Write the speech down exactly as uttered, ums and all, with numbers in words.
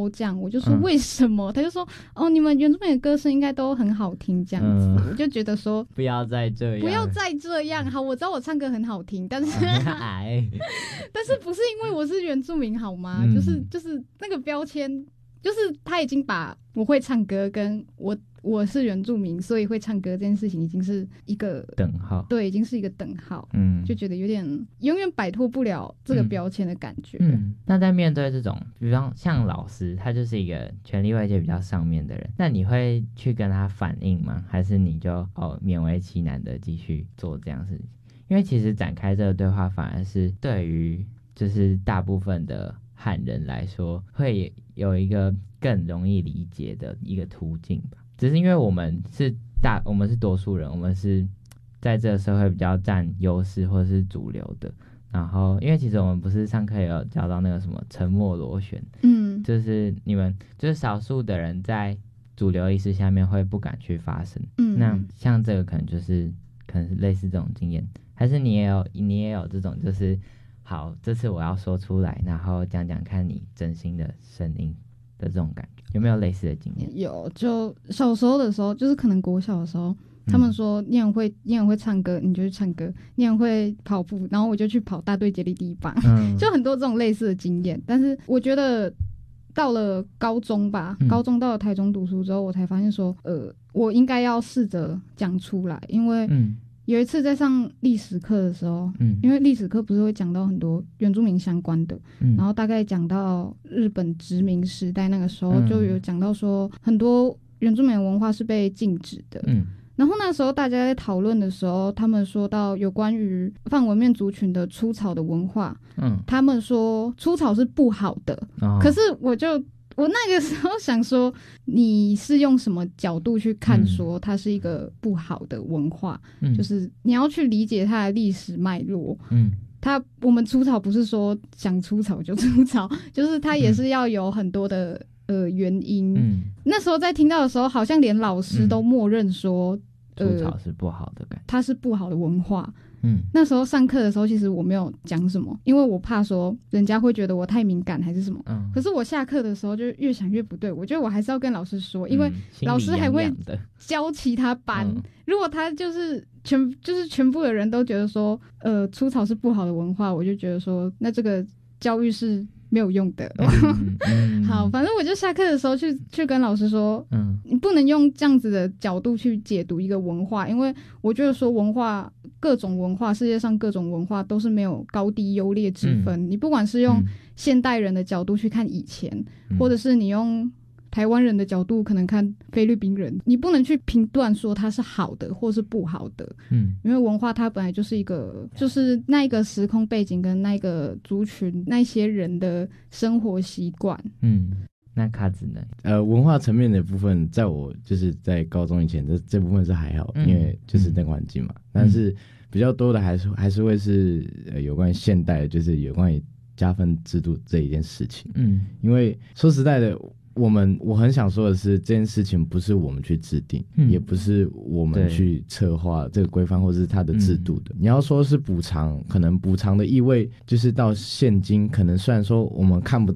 抽这样，我就说为什么？嗯、他就说哦，你们原住民的歌声应该都很好听这样子，嗯、我就觉得说不要再这样， 不要再这样。好，我知道我唱歌很好听，但是但是不是因为我是原住民好吗？嗯、就是就是那个标签，就是他已经把我会唱歌跟我。我是原住民，所以会唱歌这件事情已经是一个等号， 对，已经是一个等号， 嗯， 就觉得有点永远摆脱不了这个标签的感觉。 嗯，嗯那在面对这种，比方像老师，他就是一个权力位阶比较上面的人，那你会去跟他反映吗？还是你就哦勉为其难的继续做这样的事情？因为其实展开这个对话，反而是对于就是大部分的汉人来说，会有一个更容易理解的一个途径吧。只是因为我们是大，我们是多数人，我们是在这个社会比较占优势或者是主流的。然后，因为其实我们不是上课也有教到那个什么沉默螺旋，嗯，就是你们就是少数的人在主流意识下面会不敢去发声，嗯，那像这个可能就是可能是类似这种经验，还是你也有你也有这种就是好，这次我要说出来，然后讲讲看你真心的声音的这种感觉。有没有类似的经验？ 有，就小时候的时候，就是可能国小的时候，他们说你很会，你很会唱歌，你就去唱歌；你很会跑步，然后我就去跑大队接力第一棒，嗯、就很多这种类似的经验。但是我觉得到了高中吧，嗯、高中到了台中读书之后，我才发现说，呃，我应该要试着讲出来，因为。嗯有一次在上历史课的时候，嗯，因为历史课不是会讲到很多原住民相关的，嗯，然后大概讲到日本殖民时代那个时候，就有讲到说很多原住民文化是被禁止的，嗯，然后那时候大家在讨论的时候，他们说到有关于泛文面族群的出草的文化，嗯，他们说出草是不好的，哦、可是我就。我那个时候想说，你是用什么角度去看说它是一个不好的文化？嗯、就是你要去理解它的历史脉络。嗯，它我们出草不是说想出草就出草，就是它也是要有很多的、嗯、呃原因。嗯，那时候在听到的时候，好像连老师都默认说， 嗯呃、出草是不好的感觉， 它是不好的文化。嗯，那时候上课的时候，其实我没有讲什么，因为我怕说人家会觉得我太敏感还是什么。嗯，可是我下课的时候就越想越不对，我觉得我还是要跟老师说，因为老师还会教其他班。嗯、如果他就是全就是全部的人都觉得说，呃，出草是不好的文化，我就觉得说，那这个教育是没有用的。嗯嗯、好，反正我就下课的时候去去跟老师说，嗯，你不能用这样子的角度去解读一个文化，因为我觉得说文化。各种文化，世界上各种文化都是没有高低优劣之分。嗯、你不管是用现代人的角度去看以前，嗯、或者是你用台湾人的角度可能看菲律宾人，你不能去评断说它是好的或是不好的。嗯，因为文化它本来就是一个，就是那一个时空背景跟那个族群那些人的生活习惯。 嗯。那卡子呢？ 呃，文化层面的部分，在我就是在高中以前，这这部分是还好，嗯、因为就是那个环境嘛。嗯、但是比较多的还是还是会是呃有关于现代，就是有关于加分制度这一件事情。嗯，因为说实在的，我们我很想说的是，这件事情不是我们去制定，嗯、也不是我们去策划这个规范或是它的制度的。嗯、你要说是补偿，可能补偿的意味就是到现今，可能虽然说我们看不